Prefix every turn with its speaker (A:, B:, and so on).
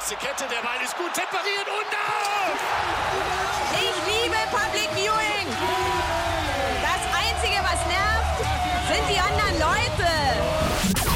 A: Kette, der Ball ist gut temperiert und auf!